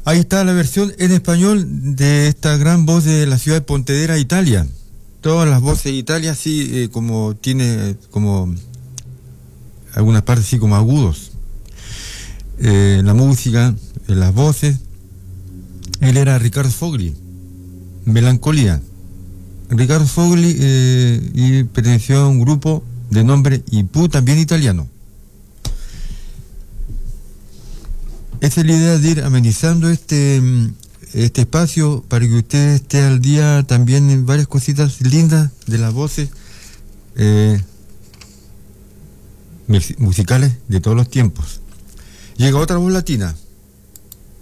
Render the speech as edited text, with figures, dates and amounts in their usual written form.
Ahí está la versión en español de esta gran voz de la ciudad de Pontedera, Italia. Todas las voces de Italia, sí, como tiene como algunas partes así como agudos. La música, las voces. Él era Ricardo Fogli, Melancolía. Ricardo Fogli y perteneció a un grupo de nombre Ipú, también italiano. Esa es la idea de ir amenizando este espacio para que usted esté al día también en varias cositas lindas de las voces musicales de todos los tiempos. Llega otra voz latina.